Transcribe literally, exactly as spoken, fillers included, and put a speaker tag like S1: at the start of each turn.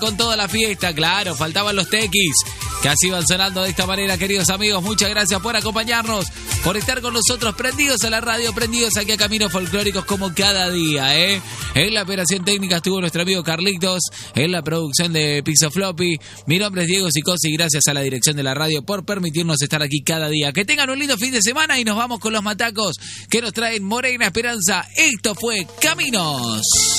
S1: con toda la fiesta, claro, faltaban los tequis, que así van sonando de esta manera, queridos amigos. Muchas gracias por acompañarnos, por estar con nosotros, prendidos a la radio, prendidos aquí a Caminos Folclóricos como cada día, ¿eh? En la operación técnica estuvo nuestro amigo Carlitos, en la producción de Pixo Floppy. Mi nombre es Diego Sicosi y gracias a la dirección de la radio por permitirnos estar aquí cada día. Que tengan un lindo fin de semana y nos vamos con los matacos que nos traen Morena Esperanza. Esto fue Caminos.